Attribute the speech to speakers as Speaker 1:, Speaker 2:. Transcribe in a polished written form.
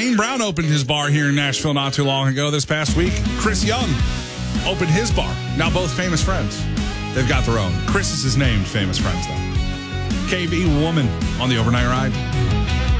Speaker 1: Kane Brown opened his bar here in Nashville not too long ago this past week. Chris Young opened his bar. Now both famous friends. They've got their own. Chris is his named famous friends, though. KV Woman on the Overnight Ride.